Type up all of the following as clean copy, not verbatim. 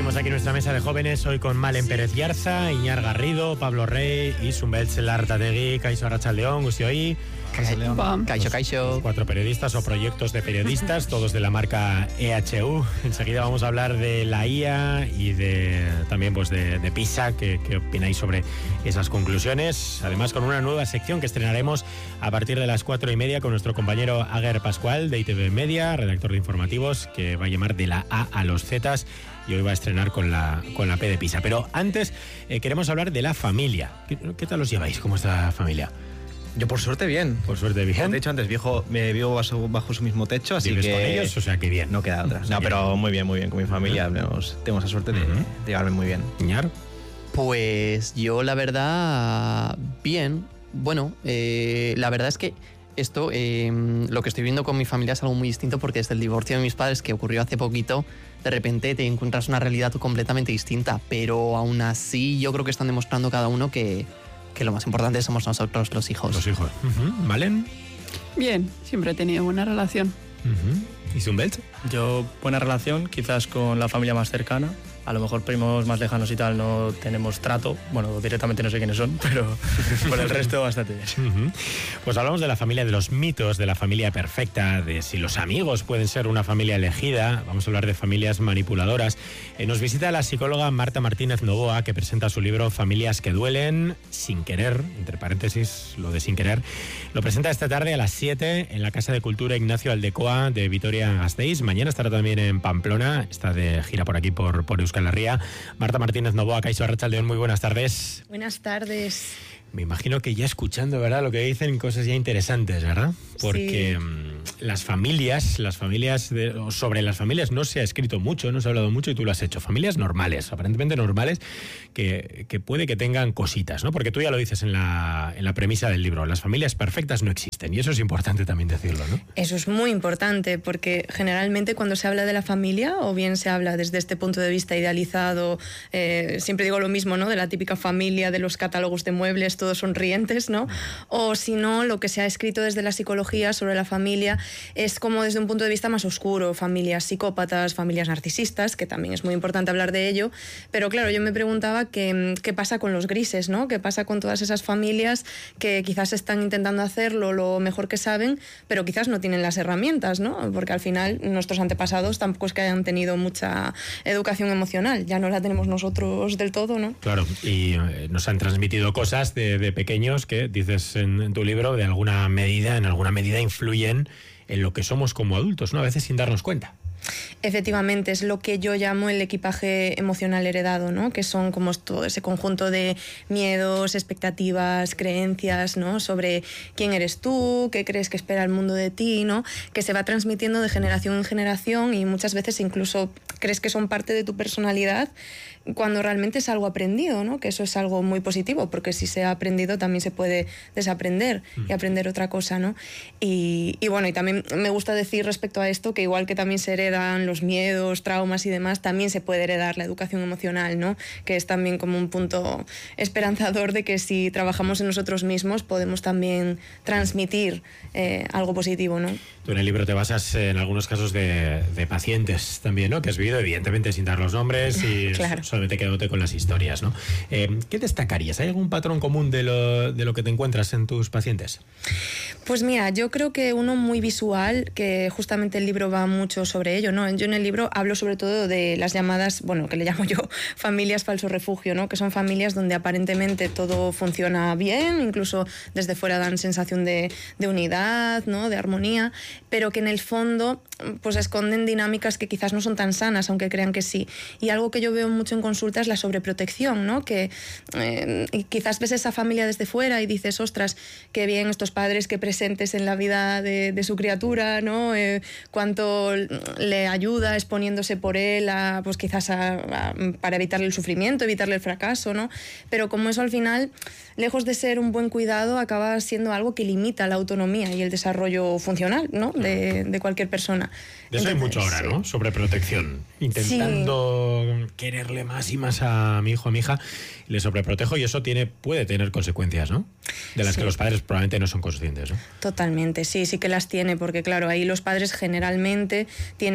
Abrimos aquí nuestra mesa de jóvenes, hoy con Malen Pérez Yarza, Iñar Garrido, Pablo Rey y Zumbeltz Larrategui, Kaixo Arratsaldeon, Guztioi. Kaixo. 4 periodistas o proyectos de periodistas, todos de la marca EHU. Enseguida vamos a hablar de la IA y también pues de PISA, ¿qué opináis sobre esas conclusiones? Además, con una nueva sección que estrenaremos a partir de las 4:30 con nuestro compañero Ager Pascual de ITV Media, redactor de informativos, que va a llamar de la A a los Zetas y hoy va a estrenar con la P de PISA. Pero antes queremos hablar de la familia. ¿Qué tal os lleváis? ¿Cómo está la familia? Yo por suerte bien. Por suerte bien. De hecho, antes vivo bajo su mismo techo, así ¿Vives que con ellos? O sea, que bien. No queda otra. No, pero muy bien, con mi familia. Tengo esa suerte de llevarme muy bien. ¿Iñar? Pues yo la verdad, bien. Bueno, la verdad es que esto, lo que estoy viendo con mi familia es algo muy distinto, porque desde el divorcio de mis padres, que ocurrió hace poquito, de repente te encuentras una realidad completamente distinta. Pero aún así yo creo que están demostrando cada uno que lo más importante somos nosotros, los hijos. Los hijos. ¿Malen? Bien, siempre he tenido buena relación. ¿Y Zumbeltz? Yo, buena relación, quizás con la familia más cercana. A lo mejor primos más lejanos y tal no tenemos trato. Bueno, directamente no sé quiénes son, pero por el resto bastante bien. Pues hablamos de la familia, de los mitos, de la familia perfecta, de si los amigos pueden ser una familia elegida. Vamos a hablar de familias manipuladoras. Nos visita la psicóloga Marta Martínez Novoa, que presenta su libro Familias que duelen, sin querer, entre paréntesis, lo de sin querer. Lo presenta esta tarde a las 7 en la Casa de Cultura Ignacio Aldecoa de Vitoria-Gasteiz. Mañana estará también en Pamplona, está de gira por aquí, por Euskal Herria. Marta Martínez Novoa, Kaixo Arratsaldeon, muy buenas tardes. Buenas tardes. Me imagino que ya escuchando, ¿verdad?, lo que dicen, cosas ya interesantes, ¿verdad? Porque las familias, sobre las familias no se ha escrito mucho, no se ha hablado mucho y tú lo has hecho. Familias normales, aparentemente normales, que puede que tengan cositas, ¿no? Porque tú ya lo dices en la premisa del libro, las familias perfectas no existen y eso es importante también decirlo, ¿no? Eso es muy importante porque generalmente cuando se habla de la familia, o bien se habla desde este punto de vista idealizado, siempre digo lo mismo, ¿no?, de la típica familia de los catálogos de muebles, todos sonrientes, ¿no? O si no, lo que se ha escrito desde la psicología sobre la familia es como desde un punto de vista más oscuro, familias psicópatas, familias narcisistas, que también es muy importante hablar de ello, pero claro, yo me preguntaba qué pasa con los grises, ¿no? ¿Qué pasa con todas esas familias que quizás están intentando hacerlo lo mejor que saben, pero quizás no tienen las herramientas, ¿no? Porque al final nuestros antepasados tampoco es que hayan tenido mucha educación emocional, ya no la tenemos nosotros del todo, ¿no? Claro, y nos han transmitido cosas de pequeños que, dices en tu libro, en alguna medida influyen en lo que somos como adultos, ¿no? A veces sin darnos cuenta. Efectivamente, es lo que yo llamo el equipaje emocional heredado, ¿no? Que son como todo ese conjunto de miedos, expectativas, creencias, ¿no?, sobre quién eres tú, qué crees que espera el mundo de ti, ¿no?, que se va transmitiendo de generación en generación y muchas veces incluso crees que son parte de tu personalidad cuando realmente es algo aprendido, ¿no?, que eso es algo muy positivo, porque si se ha aprendido también se puede desaprender y aprender otra cosa, ¿no? Y bueno, y también me gusta decir respecto a esto que igual que también se heredan los miedos, traumas y demás, también se puede heredar la educación emocional, ¿no?, que es también como un punto esperanzador de que si trabajamos en nosotros mismos podemos también transmitir algo positivo, ¿no? Tú en el libro te basas en algunos casos de pacientes también, ¿no?, que has vivido, evidentemente sin dar los nombres y claro, solamente quedándote con las historias, ¿no? ¿Qué destacarías? ¿Hay algún patrón común de lo que te encuentras en tus pacientes? Pues mira, yo creo que uno muy visual, que justamente el libro va mucho sobre ello, ¿no? Yo en el libro hablo sobre todo de las llamadas, bueno, que le llamo yo familias falso refugio, ¿no?, que son familias donde aparentemente todo funciona bien, incluso desde fuera dan sensación de unidad, ¿no?, de armonía, pero que en el fondo pues esconden dinámicas que quizás no son tan sanas, aunque crean que sí. Y algo que yo veo mucho en consulta es la sobreprotección, ¿no?, que quizás ves esa familia desde fuera y dices, ostras, qué bien estos padres que presentes en la vida de su criatura, ¿no?, cuánto le ayuda exponiéndose por él pues quizás para evitarle el sufrimiento, evitarle el fracaso, ¿no? Pero como eso al final, lejos de ser un buen cuidado, acaba siendo algo que limita la autonomía y el desarrollo funcional, ¿no?, de cualquier persona. De eso hay mucho ahora, ¿no? Sobreprotección. Intentando quererle más y más a mi hijo, a mi hija, le sobreprotejo y eso puede tener consecuencias, ¿no? De las que los padres probablemente no son conscientes, ¿no? Totalmente, sí que las tiene, porque claro, ahí los padres generalmente tienen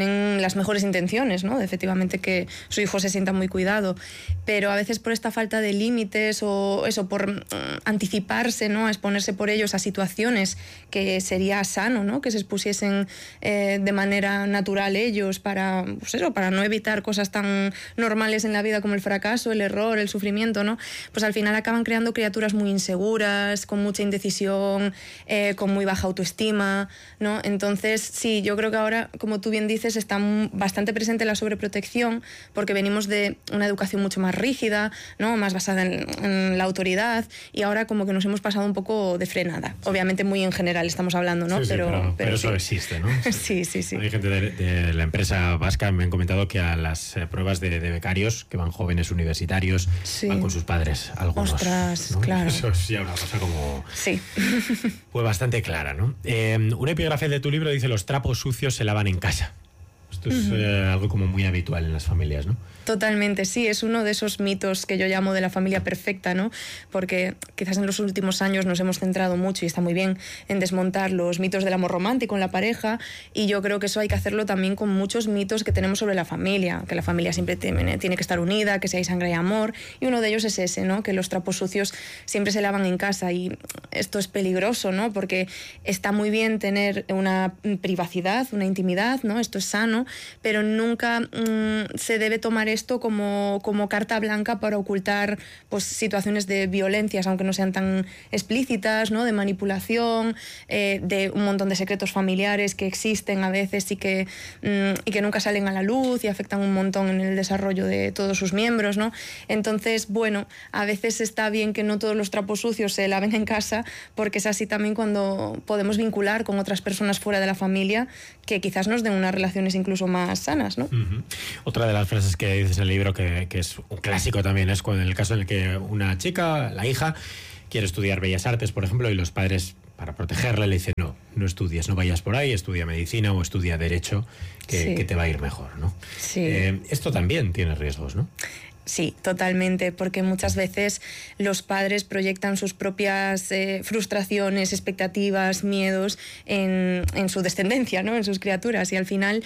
tienen las mejores intenciones, ¿no? De efectivamente que su hijo se sienta muy cuidado, pero a veces por esta falta de límites o eso, por anticiparse, ¿no? A exponerse por ellos a situaciones que sería sano, ¿no? Que se expusiesen de manera natural ellos para, pues eso, para no evitar cosas tan normales en la vida como el fracaso, el error, el sufrimiento, ¿no? Pues al final acaban creando criaturas muy inseguras, con mucha indecisión, con muy baja autoestima, ¿no? Entonces, sí, yo creo que ahora, como tú bien dices, está bastante presente la sobreprotección, porque venimos de una educación mucho más rígida, ¿no? Más basada en la autoridad, y ahora como que nos hemos pasado un poco de frenada. Obviamente muy en general estamos hablando, ¿no? Sí, pero eso sí. Existe, ¿no? Sí. Hay gente de la empresa vasca, me han comentado que a las pruebas de becarios, que van jóvenes universitarios, van con sus padres, algunos. Ostras, ¿no? claro. Eso es ya una cosa como... Sí. Pues bastante clara, ¿no? Un epígrafe de tu libro dice: los trapos sucios se lavan en casa. Esto es algo como muy habitual en las familias, ¿no? Totalmente, sí, es uno de esos mitos que yo llamo de la familia perfecta, ¿no? Porque quizás en los últimos años nos hemos centrado mucho, y está muy bien, en desmontar los mitos del amor romántico en la pareja, y yo creo que eso hay que hacerlo también con muchos mitos que tenemos sobre la familia, que la familia siempre tiene que estar unida, que si hay sangre y amor, y uno de ellos es ese, ¿no? Que los trapos sucios siempre se lavan en casa, y esto es peligroso, ¿no? Porque está muy bien tener una privacidad, una intimidad, ¿no? Esto es sano, pero nunca se debe tomar esto como carta blanca para ocultar, pues, situaciones de violencias, aunque no sean tan explícitas, ¿no? De manipulación, de un montón de secretos familiares que existen a veces y que nunca salen a la luz y afectan un montón en el desarrollo de todos sus miembros, ¿no? Entonces, bueno, a veces está bien que no todos los trapos sucios se laven en casa, porque es así también cuando podemos vincular con otras personas fuera de la familia que quizás nos den unas relaciones incluso más sanas, ¿no? Otra de las frases que dices en el libro, que es un clásico también, es cuando en el caso en el que una chica, la hija, quiere estudiar Bellas Artes, por ejemplo, y los padres, para protegerla, le dicen: no estudies, no vayas por ahí, estudia medicina o estudia derecho, que te va a ir mejor, ¿no? Sí. Esto también tiene riesgos, ¿no? Sí, totalmente, porque muchas veces los padres proyectan sus propias frustraciones, expectativas, miedos en su descendencia, ¿no? En sus criaturas, y al final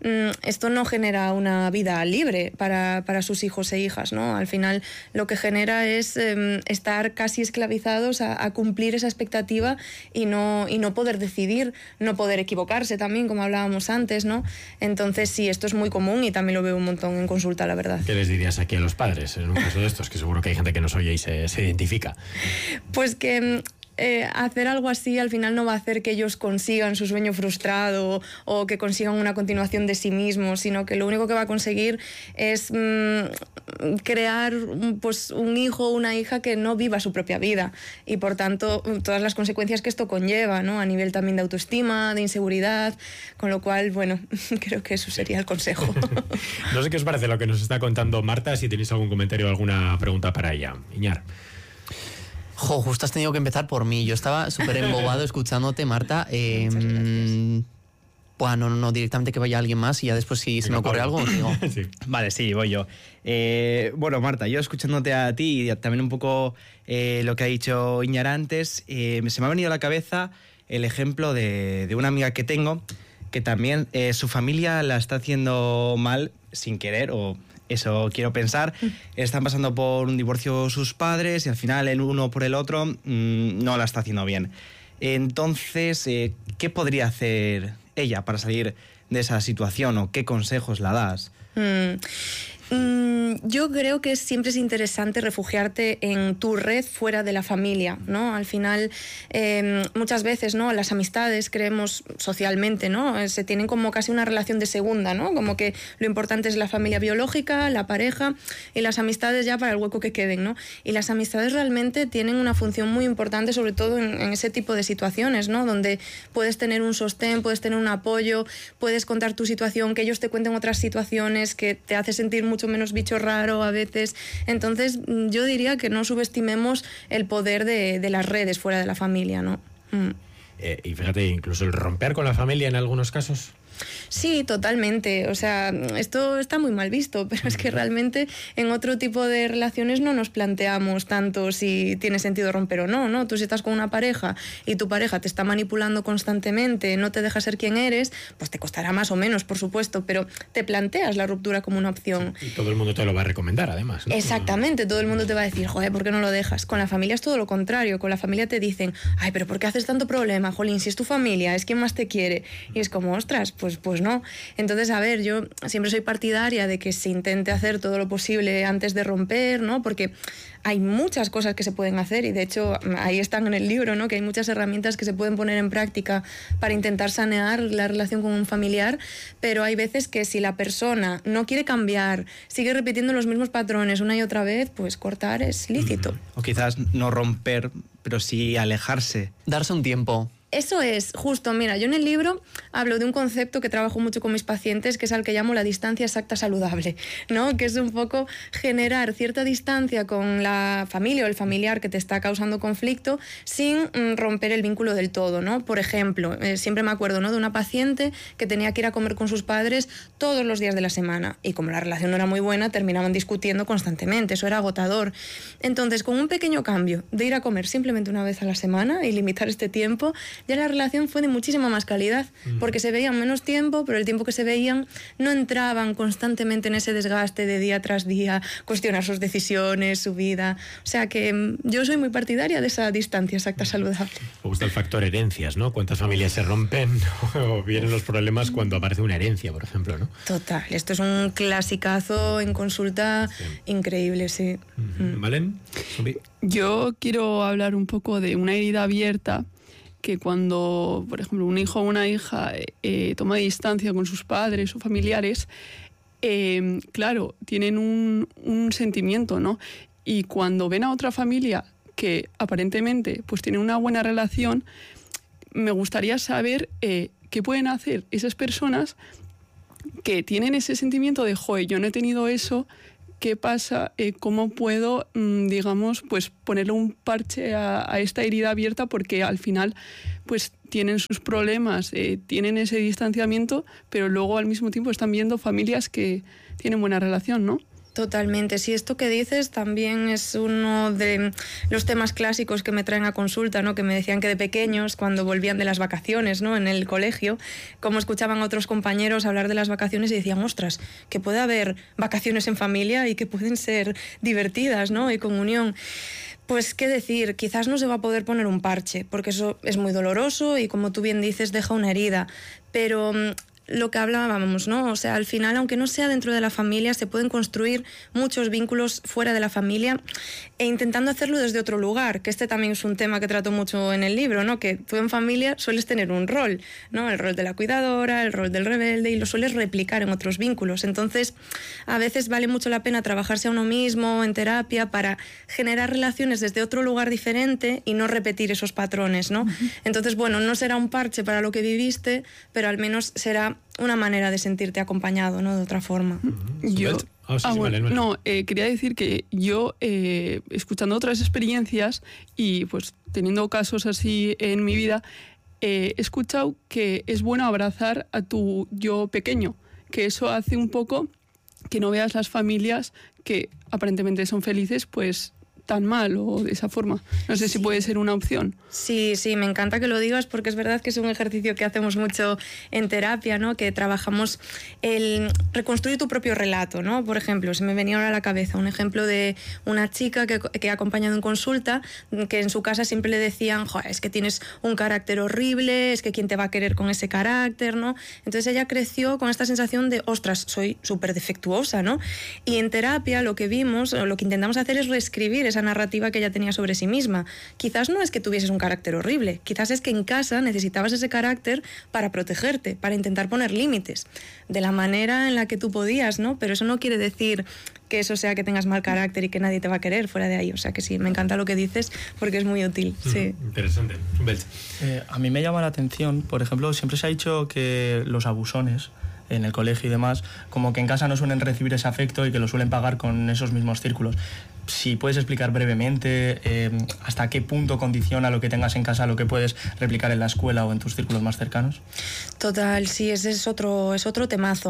esto no genera una vida libre para sus hijos e hijas, ¿no? Al final lo que genera es estar casi esclavizados a cumplir esa expectativa y no poder decidir, no poder equivocarse también, como hablábamos antes, ¿no? Entonces sí, esto es muy común y también lo veo un montón en consulta, la verdad. ¿Qué les dirías aquí a los padres en un caso de estos, que seguro que hay gente que nos oye y se identifica? Pues que hacer algo así al final no va a hacer que ellos consigan su sueño frustrado o que consigan una continuación de sí mismos, sino que lo único que va a conseguir es crear, pues, un hijo o una hija que no viva su propia vida, y por tanto todas las consecuencias que esto conlleva, ¿no? A nivel también de autoestima, de inseguridad, con lo cual, bueno, creo que eso sería el consejo. No sé qué os parece lo que nos está contando Marta, si tenéis algún comentario o alguna pregunta para ella. Iñar. Justo has tenido que empezar por mí. Yo estaba súper embobado escuchándote, Marta. Bueno, no, directamente que vaya alguien más y ya después, si se me ocurre algo, os digo. Sí. Vale, sí, voy yo. Bueno, Marta, yo escuchándote a ti y también un poco lo que ha dicho Iñar antes, se me ha venido a la cabeza el ejemplo de una amiga que tengo, que también su familia la está haciendo mal sin querer, o eso quiero pensar. Están pasando por un divorcio sus padres y al final el uno por el otro no la está haciendo bien. Entonces, ¿qué podría hacer ella para salir de esa situación, o qué consejos la das? Yo creo que siempre es interesante refugiarte en tu red fuera de la familia, ¿no? Al final, muchas veces, ¿no? Las amistades, creemos socialmente, ¿no? Se tienen como casi una relación de segunda, ¿no? Como que lo importante es la familia biológica, la pareja, y las amistades ya para el hueco que queden, ¿no? Y las amistades realmente tienen una función muy importante, sobre todo en ese tipo de situaciones, ¿no? Donde puedes tener un sostén, puedes tener un apoyo, puedes contar tu situación, que ellos te cuenten otras situaciones, que te hace sentir mucho menos bicho raro a veces. Entonces yo diría que no subestimemos el poder de las redes fuera de la familia, ¿no? Y fíjate, incluso el romper con la familia en algunos casos. Sí, totalmente. O sea, esto está muy mal visto, pero es que realmente en otro tipo de relaciones no nos planteamos tanto si tiene sentido romper o no, ¿no? Tú si estás con una pareja y tu pareja te está manipulando constantemente, no te deja ser quien eres, pues te costará más o menos, por supuesto, pero te planteas la ruptura como una opción. Y todo el mundo te lo va a recomendar, además, ¿no? Exactamente, todo el mundo te va a decir, joder, ¿por qué no lo dejas? Con la familia es todo lo contrario, con la familia te dicen, ay, pero ¿por qué haces tanto problema, jolín? Si es tu familia, es quien más te quiere. Y es como, ostras, pues no. Entonces, a ver, yo siempre soy partidaria de que se intente hacer todo lo posible antes de romper, ¿no? Porque hay muchas cosas que se pueden hacer y de hecho ahí están en el libro, ¿no? Que hay muchas herramientas que se pueden poner en práctica para intentar sanear la relación con un familiar, pero hay veces que si la persona no quiere cambiar, sigue repitiendo los mismos patrones una y otra vez, pues cortar es lícito. O quizás no romper, pero sí alejarse. Darse un tiempo. Eso es, justo, mira, yo en el libro hablo de un concepto que trabajo mucho con mis pacientes, que es al que llamo la distancia exacta saludable, ¿no? Que es un poco generar cierta distancia con la familia o el familiar que te está causando conflicto sin romper el vínculo del todo, ¿no? Por ejemplo, siempre me acuerdo, ¿no?, de una paciente que tenía que ir a comer con sus padres todos los días de la semana y como la relación no era muy buena, terminaban discutiendo constantemente, eso era agotador. Entonces, con un pequeño cambio de ir a comer simplemente una vez a la semana y limitar este tiempo, ya la relación fue de muchísima más calidad, porque se veían menos tiempo, pero el tiempo que se veían no entraban constantemente en ese desgaste de día tras día, cuestionar sus decisiones, su vida. O sea que yo soy muy partidaria de esa distancia exacta saludable. Me gusta el factor herencias, ¿no? ¿Cuántas familias se rompen o vienen los problemas cuando aparece una herencia, por ejemplo, ¿no? Total, esto es un clasicazo en consulta increíble, sí. ¿Valen? Yo quiero hablar un poco de una herida abierta que cuando, por ejemplo, un hijo o una hija toma distancia con sus padres o familiares, claro, tienen un sentimiento, ¿no? Y cuando ven a otra familia que aparentemente pues tiene una buena relación, me gustaría saber qué pueden hacer esas personas que tienen ese sentimiento de, joder, yo no he tenido eso. ¿Qué pasa? ¿Cómo puedo, digamos, pues ponerle un parche a esta herida abierta? Porque al final, pues tienen sus problemas, tienen ese distanciamiento, pero luego al mismo tiempo están viendo familias que tienen buena relación, ¿no? Totalmente, sí, esto que dices también es uno de los temas clásicos que me traen a consulta, ¿no? Que me decían que de pequeños, cuando volvían de las vacaciones, ¿no?, en el colegio, como escuchaban a otros compañeros hablar de las vacaciones y decían, ostras, que puede haber vacaciones en familia y que pueden ser divertidas, ¿no?, y con unión. Pues qué decir, quizás no se va a poder poner un parche, porque eso es muy doloroso y como tú bien dices, deja una herida, pero lo que hablábamos, ¿no? O sea, al final, aunque no sea dentro de la familia, se pueden construir muchos vínculos fuera de la familia e intentando hacerlo desde otro lugar, que este también es un tema que trato mucho en el libro, ¿no? Que tú en familia sueles tener un rol, ¿no? El rol de la cuidadora, el rol del rebelde, y lo sueles replicar en otros vínculos. Entonces, a veces vale mucho la pena trabajarse a uno mismo en terapia para generar relaciones desde otro lugar diferente y no repetir esos patrones, ¿no? Entonces, bueno, no será un parche para lo que viviste, pero al menos será una manera de sentirte acompañado, ¿no?, de otra forma. Yo, vale. quería decir que yo, escuchando otras experiencias y pues teniendo casos así en mi vida, he escuchado que es bueno abrazar a tu yo pequeño, que eso hace un poco que no veas las familias que aparentemente son felices, pues tan mal o de esa forma. No sé si puede ser una opción. Sí, me encanta que lo digas porque es verdad que es un ejercicio que hacemos mucho en terapia, ¿no? Que trabajamos el reconstruir tu propio relato, ¿no? Por ejemplo, se me venía ahora a la cabeza un ejemplo de una chica que he acompañado en consulta, que en su casa siempre le decían, joder, es que tienes un carácter horrible, es que quién te va a querer con ese carácter, ¿no? Entonces ella creció con esta sensación de, ostras, soy súper defectuosa, ¿no? Y en terapia lo que vimos, o lo que intentamos hacer es reescribir esa narrativa que ella tenía sobre sí misma. Quizás no es que tuvieses un carácter horrible, quizás es que en casa necesitabas ese carácter para protegerte, para intentar poner límites, de la manera en la que tú podías, ¿no? Pero eso no quiere decir que eso sea que tengas mal carácter y que nadie te va a querer fuera de ahí. O sea que sí, me encanta lo que dices porque es muy útil. Sí. Interesante. A mí me llama la atención, por ejemplo, siempre se ha dicho que los abusones en el colegio y demás, como que en casa no suelen recibir ese afecto y que lo suelen pagar con esos mismos círculos. Si puedes explicar brevemente hasta qué punto condiciona lo que tengas en casa, lo que puedes replicar en la escuela o en tus círculos más cercanos. Total, sí, ese es otro temazo.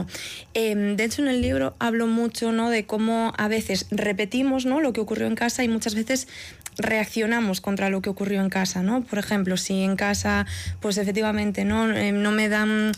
De hecho, en el libro hablo mucho, ¿no?, de cómo a veces repetimos, ¿no?, lo que ocurrió en casa y muchas veces reaccionamos contra lo que ocurrió en casa, ¿no? Por ejemplo, si en casa, pues efectivamente, ¿no?, no me dan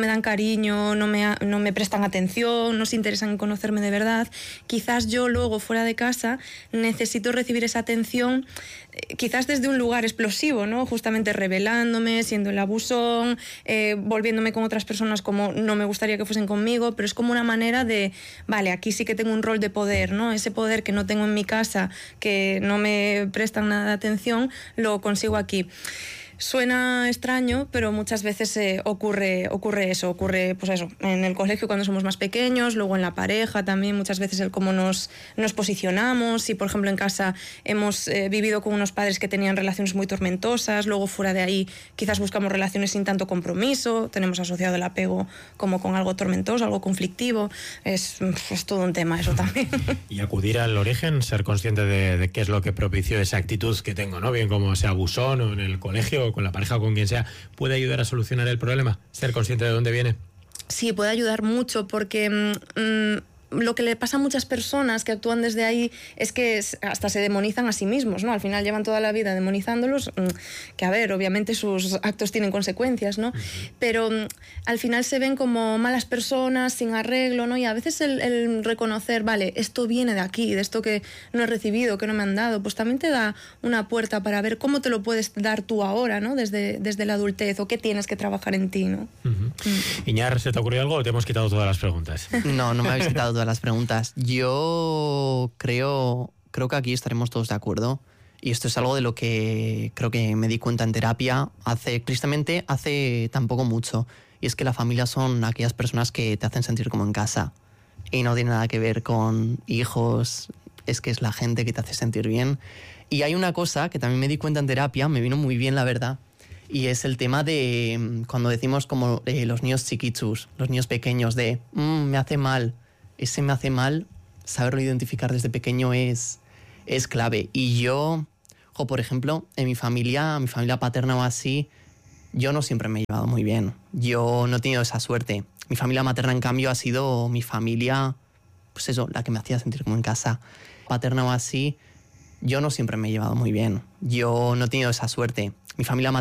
cariño, no me prestan atención, no se interesan en conocerme de verdad, quizás yo luego fuera de casa necesito recibir esa atención quizás desde un lugar explosivo, ¿no?, justamente rebelándome, siendo el abusón, volviéndome con otras personas como no me gustaría que fuesen conmigo, pero es como una manera de, vale, aquí sí que tengo un rol de poder, ¿no?, ese poder que no tengo en mi casa, que no me prestan nada de atención, lo consigo aquí. Suena extraño, pero muchas veces ocurre eso, pues eso, en el colegio cuando somos más pequeños, luego en la pareja también, muchas veces el cómo nos posicionamos. Si, por ejemplo, en casa hemos vivido con unos padres que tenían relaciones muy tormentosas, luego fuera de ahí quizás buscamos relaciones sin tanto compromiso, tenemos asociado el apego como con algo tormentoso, algo conflictivo, es todo un tema eso también. Y acudir al origen, ser consciente de qué es lo que propició esa actitud que tengo, ¿no?, bien como sea abusón o en el colegio, con la pareja o con quien sea, ¿puede ayudar a solucionar el problema? ¿Ser consciente de dónde viene? Sí, puede ayudar mucho porque lo que le pasa a muchas personas que actúan desde ahí es que hasta se demonizan a sí mismos, ¿no? Al final llevan toda la vida demonizándolos, que a ver, obviamente sus actos tienen consecuencias, ¿no? Pero al final se ven como malas personas, sin arreglo, ¿no? Y a veces el reconocer, vale, esto viene de aquí, de esto que no he recibido, que no me han dado, pues también te da una puerta para ver cómo te lo puedes dar tú ahora, ¿no?, desde la adultez, o qué tienes que trabajar en ti, ¿no? Iñar, ¿se te ocurrió algo o te hemos quitado todas las preguntas? No me habéis quitado todas las preguntas. Yo creo que aquí estaremos todos de acuerdo. Y esto es algo de lo que creo que me di cuenta en terapia tristemente hace tampoco mucho. Y es que la familia son aquellas personas que te hacen sentir como en casa. Y no tiene nada que ver con hijos, es que es la gente que te hace sentir bien. Y hay una cosa que también me di cuenta en terapia, me vino muy bien la verdad, y es el tema de cuando decimos como los niños chiquichus, los niños pequeños, de me hace mal. Ese me hace mal, saberlo identificar desde pequeño es clave. Y yo, por ejemplo, en mi familia paterna o así, yo no siempre me he llevado muy bien. Yo no he tenido esa suerte. Mi familia materna, en cambio, ha sido mi familia, pues eso, la que me hacía sentir como en casa. Paterna o así, yo no siempre me he llevado muy bien. Yo no he tenido esa suerte. Mi familia